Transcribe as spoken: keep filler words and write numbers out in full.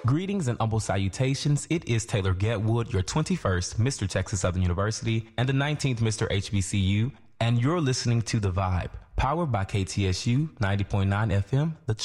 Greetings and humble salutations. It is Taylor Getwood, your twenty-first Mister Texas Southern University and the nineteenth Mister H B C U, and you're listening to The Vibe, powered by K T S U ninety point nine F M, The